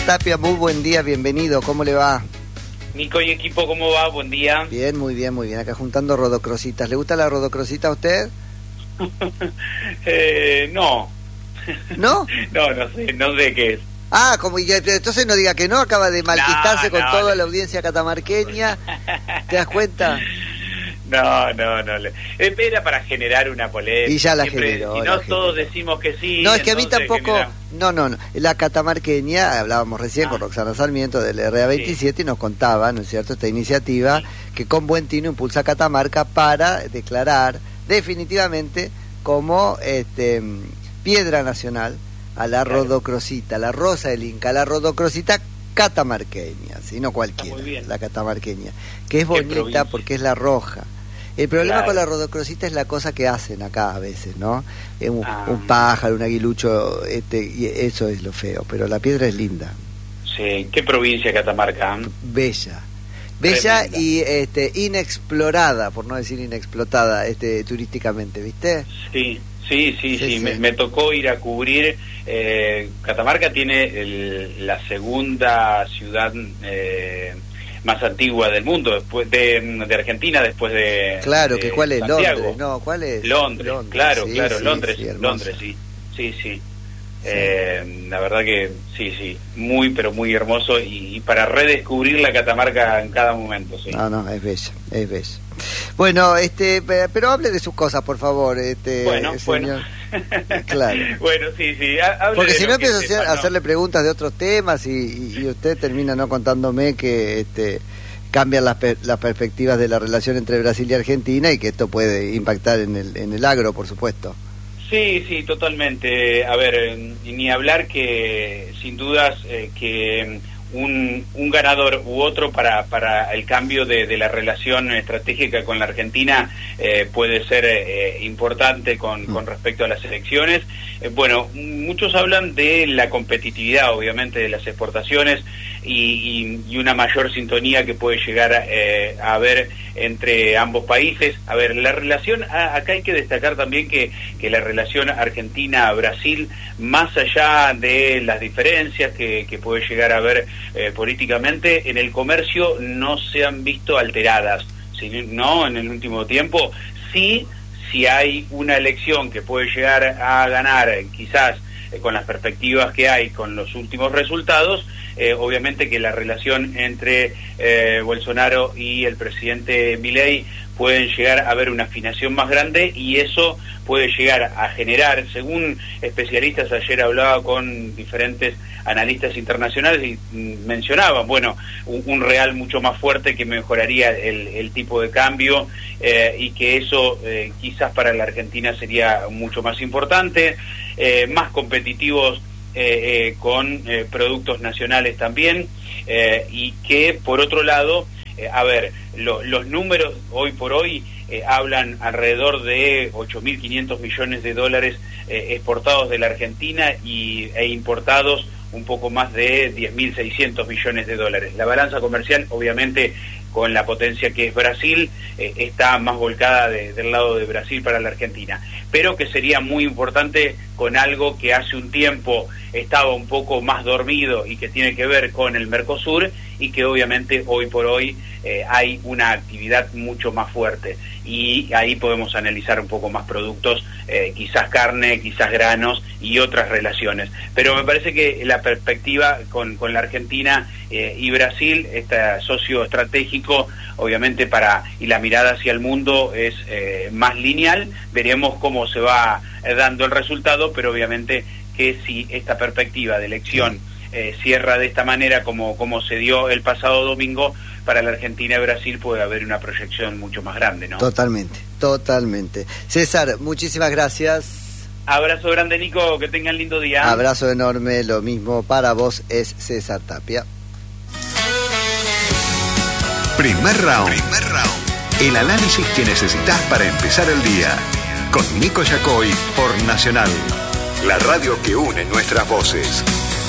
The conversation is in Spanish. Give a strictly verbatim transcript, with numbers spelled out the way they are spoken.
Tapia, muy buen día, bienvenido, ¿cómo le va? Nico y equipo, ¿cómo va? Buen día. Bien, muy bien, muy bien, acá juntando rodocrositas. ¿Le gusta la rodocrosita a usted? eh, no. ¿No? no, no sé, no sé qué es. Ah, como y entonces no diga que no, acaba de malquistarse no, con no, toda no. la audiencia catamarqueña. ¿Te das cuenta? No, no, no. Era para generar una polémica. Y ya la Siempre, generó. Si no, todos generó. decimos que sí. No, es que a mí tampoco... Genera... No, no, no. La catamarqueña, hablábamos recién ah. con Roxana Sarmiento del R A veintisiete sí. y nos contaba, ¿no es cierto?, esta iniciativa sí. que con buen tino impulsa a Catamarca para declarar definitivamente como este piedra nacional a la claro. rodocrosita, la rosa del Inca, la rodocrosita catamarqueña, si no cualquiera, la catamarqueña, que es bonita provincia. Porque es la roja. El problema claro. con la rodocrosita es la cosa que hacen acá a veces, ¿no? Un, ah. un pájaro, un aguilucho, este, y eso es lo feo, pero la piedra es linda. Sí, ¿qué provincia Catamarca? Bella. Bella Tremenda. Y este, inexplorada, por no decir inexplotada, este, turísticamente, ¿viste? Sí. Sí, sí, sí, sí. sí. Me, me tocó ir a cubrir. Eh, Catamarca tiene el, la segunda ciudad eh, más antigua del mundo, después de, de Argentina, después de. Claro, de que ¿cuál es? Santiago. Londres, no, ¿cuál es? Londres, Londres claro, sí, claro, sí, Londres, sí, Londres, sí, sí, sí. sí. Eh, la verdad que sí, sí, muy, pero muy hermoso y, y para redescubrir la Catamarca en cada momento, sí. No, no, es bella, es bella. Bueno, este, pero hable de sus cosas, por favor, este, bueno, señor. Bueno. Claro. Bueno, sí, sí. Hable Porque si no empiezo a sepa, hacerle no. preguntas de otros temas y, y, y usted termina no contándome que este cambian las, per, las perspectivas de la relación entre Brasil y Argentina y que esto puede impactar en el, en el agro, por supuesto. Sí, sí, totalmente. A ver, ni hablar que sin dudas eh, que un, un ganador u otro para, para el cambio de, de la relación estratégica con la Argentina eh, puede ser eh, importante con, con respecto a las elecciones. Eh, bueno, muchos hablan de la competitividad, obviamente, de las exportaciones y, y, y una mayor sintonía que puede llegar a, eh, a haber entre ambos países. A ver, la relación, a, acá hay que destacar también que, que la relación Argentina-Brasil, más allá de las diferencias que, que puede llegar a haber eh, políticamente, en el comercio no se han visto alteradas, ¿sí? No, en el último tiempo, sí, si hay una elección que puede llegar a ganar, quizás eh, con las perspectivas que hay, con los últimos resultados, eh, obviamente que la relación entre eh, Bolsonaro y el presidente Milei pueden llegar a haber una afinación más grande y eso puede llegar a generar, según especialistas, ayer hablaba con diferentes analistas internacionales y mm, mencionaban, bueno, un, un real mucho más fuerte que mejoraría el, el tipo de cambio eh, y que eso eh, quizás para la Argentina sería mucho más importante, eh, más competitivos eh, eh, con eh, productos nacionales también eh, y que por otro lado, eh, a ver, lo, los números hoy por hoy eh, hablan alrededor de ocho mil quinientos millones de dólares eh, exportados de la Argentina y, e importados un poco más de diez mil seiscientos millones de dólares. La balanza comercial, obviamente, con la potencia que es Brasil, eh, está más volcada de, del lado de Brasil para la Argentina, pero que sería muy importante con algo que hace un tiempo estaba un poco más dormido y que tiene que ver con el Mercosur y que obviamente hoy por hoy eh, hay una actividad mucho más fuerte y ahí podemos analizar un poco más productos, eh, quizás carne, quizás granos y otras relaciones, pero me parece que la perspectiva con, con la Argentina eh, y Brasil, este socio estratégico obviamente para y la mirada hacia el mundo es eh, más lineal, veremos cómo se va eh, dando el resultado, pero obviamente que si esta perspectiva de elección eh, cierra de esta manera como, como se dio el pasado domingo, para la Argentina y Brasil puede haber una proyección mucho más grande, ¿no? Totalmente, totalmente. César, muchísimas gracias. Abrazo grande, Nico, que tengan lindo día. Abrazo enorme, lo mismo para vos, es César Tapia. Primer round. Primer round. El análisis que necesitas para empezar el día. Con Nico Yacoy por Nacional. La radio que une nuestras voces.